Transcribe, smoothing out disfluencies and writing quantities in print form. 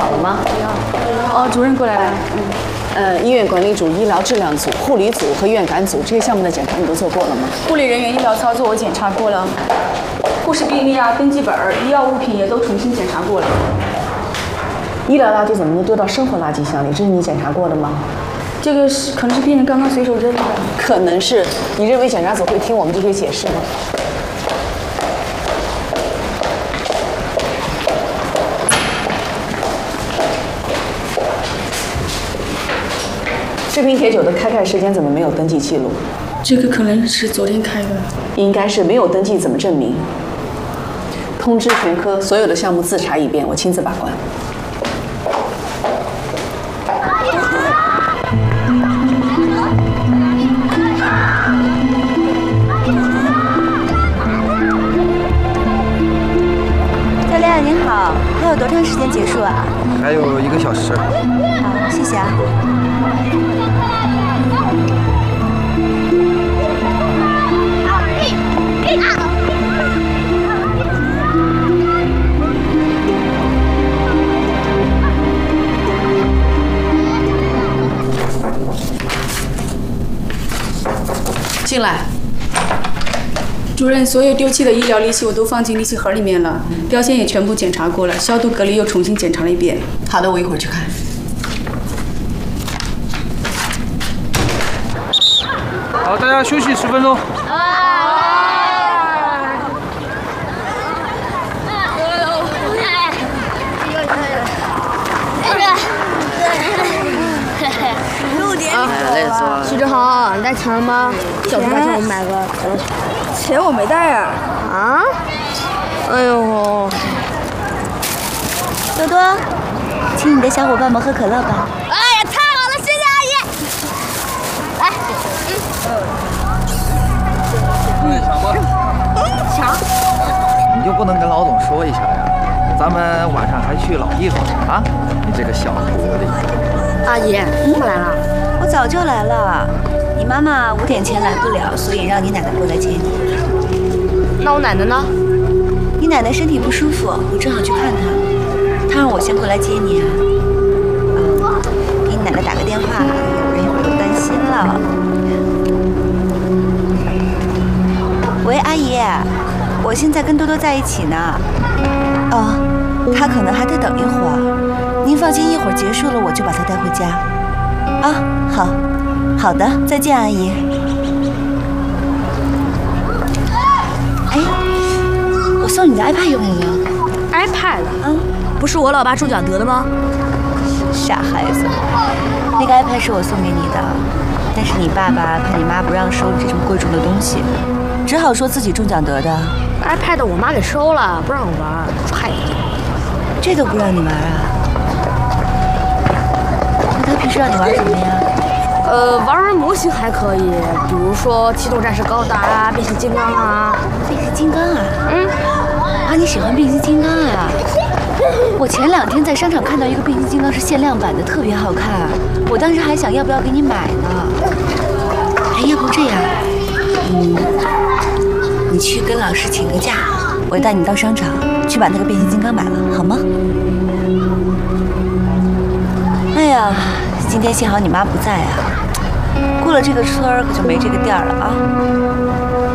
好了吗？ 哦，主任过来了。 医院管理组、医疗质量组、护理组和院感组这些项目的检查你都做过了吗？ 护理人员医疗操作我检查过了，护士病历啊、登记本、医药物品也都重新检查过了。 医疗垃圾怎么能丢到生活垃圾箱里？这是你检查过的吗？ 这个可能是病人刚刚随手扔的。 可能是。你认为检查组会听我们这些解释吗？这瓶铁酒的开盖时间怎么没有登记记录？ 这个可能是昨天开的。 应该是没有登记，怎么证明？通知全科所有的项目自查一遍，我亲自把关。 教练您好，还有多长时间结束啊？ 还有1个小时。 好，谢谢啊。 进来。 主任，所有丢弃的医疗利器我都放进利器盒里面了，标签也全部检查过了，消毒隔离又重新检查了一遍。 好的，我一会儿去看。 好，大家休息10分钟。 累死了。徐志豪，你带钱了吗？小猪八戒，我们买个可乐。 钱我没带啊。 啊？哎呦！ 多多，请你的小伙伴们喝可乐吧。 哎呀，太好了，谢谢阿姨。来， 抢吧。 抢。 你就不能跟老总说一下呀？咱们晚上还去老地方啊？你这个小狐狸。 阿姨，你怎么来了？ 我早就来了，你妈妈5点前来不了，所以让你奶奶过来接你。 那我奶奶呢？ 你奶奶身体不舒服，我正好去看她，她让我先过来接你啊。给你奶奶打个电话，有人一会儿又担心了。喂，阿姨，我现在跟多多在一起呢。哦，她可能还得等一会儿，您放心，一会儿结束了我就把她带回家。啊，好的，再见，阿姨。哎，我送你的 iPad 用不用 ？iPad？不是我老爸中奖得的吗？ 傻孩子，那个 iPad 是我送给你的，但是你爸爸怕你妈不让收这么贵重的东西，只好说自己中奖得的。 iPad 我妈给收了，不让我玩，害你。 这都不让你玩啊？那他平时让你玩什么呀？ 玩模型还可以，比如说机动战士高达啊、变形金刚啊。 变形金刚啊？啊，你喜欢变形金刚啊？我前2天在商场看到一个变形金刚是限量版的，特别好看。我当时还想要不要给你买呢。哎，要不这样，你去跟老师请个假，我带你到商场去把那个变形金刚买了，好吗？哎呀，今天幸好你妈不在啊，过了这个村儿可就没这个店了啊。